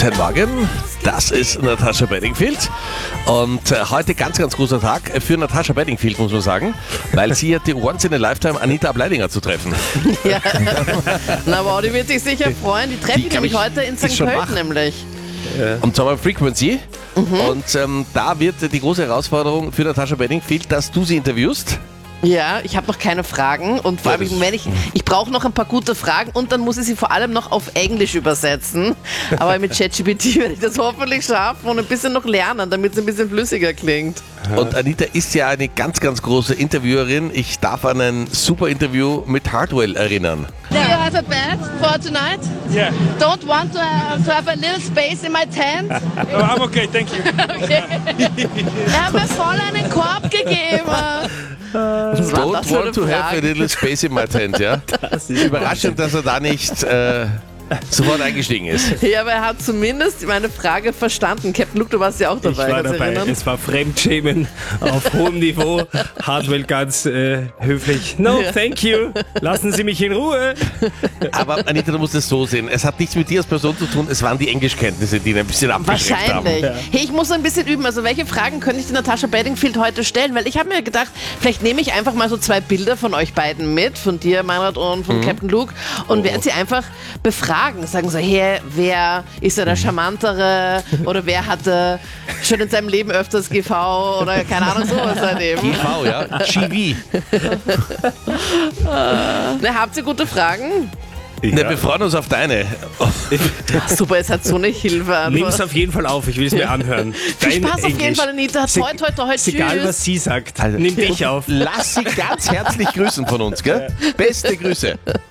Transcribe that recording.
Guten Morgen, das ist Natascha Bedingfield und heute ganz großer Tag für Natascha Bedingfield, muss man sagen, weil sie hat die Once in a Lifetime Anita Ableidinger zu treffen. Ja, na wow, die wird sich sicher freuen. Die treffe ich nämlich heute in St. Pölten nämlich. Und zwar bei Frequency. Und da wird die große Herausforderung für Natascha Bedingfield, dass du sie interviewst. Ja, ich habe noch keine Fragen und vor allem, ich brauche noch ein paar gute Fragen und dann muss ich sie vor allem noch auf Englisch übersetzen. Aber mit ChatGPT werde ich das hoffentlich schaffen und ein bisschen noch lernen, damit es ein bisschen flüssiger klingt. Und Anita ist ja eine ganz große Interviewerin. Ich darf an ein super Interview mit Hardwell erinnern. Do you have a bed for tonight? Yeah. Don't want to have a little space in my tent? Oh, I'm okay, thank you. Okay. Er hat mir voll einen Korb gegeben. Don't want to have a little space in my tent, ja? Überraschend, dass er da nicht sofort eingestiegen ist. Ja, aber er hat zumindest meine Frage verstanden. Captain Luke, du warst ja auch dabei. Ich war kannst du dabei. erinnern? Es war Fremdschämen auf hohem Niveau. Hardwell ganz höflich. No, thank you. Lassen Sie mich in Ruhe. Aber Anita, du musst es so sehen. Es hat nichts mit dir als Person zu tun. Es waren die Englischkenntnisse, die ihn ein bisschen abgeschreckt haben. Wahrscheinlich. Hey, ich muss ein bisschen üben. Also welche Fragen könnte ich die Natascha Bedingfield heute stellen? Weil ich habe mir gedacht, vielleicht nehme ich einfach mal so 2 Bilder von euch beiden mit, von dir, Meinrad, und von Captain Luke, und werde sie einfach befragen. Sagen so, hey, wer ist der Charmantere oder wer hatte schon in seinem Leben öfters GV oder keine Ahnung, sowas halt eben. GV, ja? GV. Na, habt ihr gute Fragen? Na, wir freuen uns auf deine. Super, es hat so eine Hilfe einfach. Nimm es auf jeden Fall auf, ich will es mir anhören. Viel Spaß auf jeden Fall, Anita. Toi, toi, toi, Ist egal, tschüss. was sie sagt. Nimm dich auf. Lass sie ganz herzlich grüßen von uns, gell? Beste Grüße.